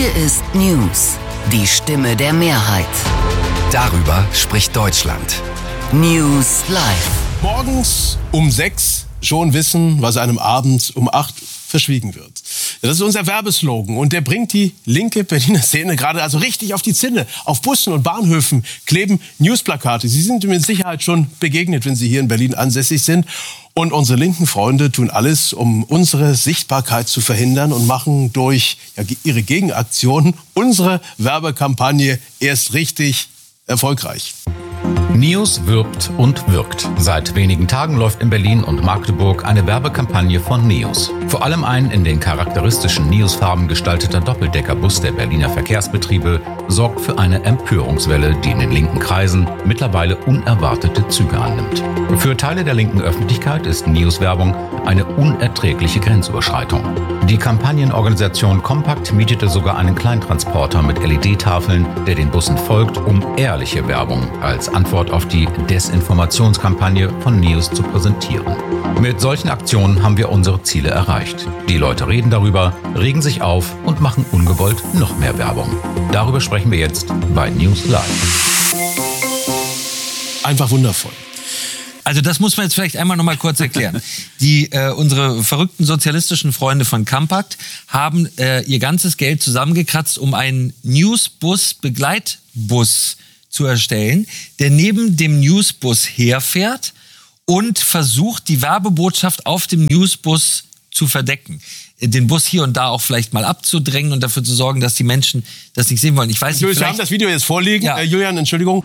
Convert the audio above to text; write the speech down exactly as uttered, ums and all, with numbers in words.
Hier ist News, die Stimme der Mehrheit. Darüber spricht Deutschland. News Live. Morgens um sechs schon wissen, was einem abends um acht verschwiegen wird. Das ist unser Werbeslogan und der bringt die linke Berliner Szene gerade also richtig auf die Zinne. Auf Bussen und Bahnhöfen kleben Newsplakate. Sie sind mit Sicherheit schon begegnet, wenn Sie hier in Berlin ansässig sind. Und unsere linken Freunde tun alles, um unsere Sichtbarkeit zu verhindern und machen durch ja, ihre Gegenaktionen unsere Werbekampagne erst richtig erfolgreich. News wirbt und wirkt. Seit wenigen Tagen läuft in Berlin und Magdeburg eine Werbekampagne von Neos. Vor allem ein in den charakteristischen Neos-Farben gestalteter Doppeldeckerbus der Berliner Verkehrsbetriebe sorgt für eine Empörungswelle, die in den linken Kreisen mittlerweile unerwartete Züge annimmt. Für Teile der linken Öffentlichkeit ist Neos-Werbung eine unerträgliche Grenzüberschreitung. Die Kampagnenorganisation Compact mietete sogar einen Kleintransporter mit L E D-Tafeln, der den Bussen folgt, um ehrliche Werbung als Antwort auf die Desinformationskampagne von Neos zu präsentieren. Mit solchen Aktionen haben wir unsere Ziele erreicht. Die Leute reden darüber, regen sich auf und machen ungewollt noch mehr Werbung. Darüber sprechen wir jetzt bei News Live. Einfach wundervoll. Also das muss man jetzt vielleicht einmal noch mal kurz erklären. Die äh, unsere verrückten sozialistischen Freunde von Compact haben äh, ihr ganzes Geld zusammengekratzt, um einen Newsbus-Begleitbus zu erstellen, der neben dem Newsbus herfährt und versucht, die Werbebotschaft auf dem Newsbus zu verdecken. Den Bus hier und da auch vielleicht mal abzudrängen und dafür zu sorgen, dass die Menschen das nicht sehen wollen. Ich weiß nicht, Wir haben das Video jetzt vorliegen. Ja. Äh, Julian, Entschuldigung.